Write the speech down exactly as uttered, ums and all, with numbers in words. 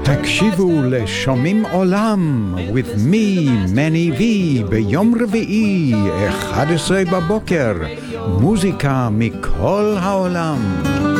תקשיבו לשומעים עולם with me, מני וי, ביום רביעי, אחד עשרה בבוקר, מוזיקה מכל העולם.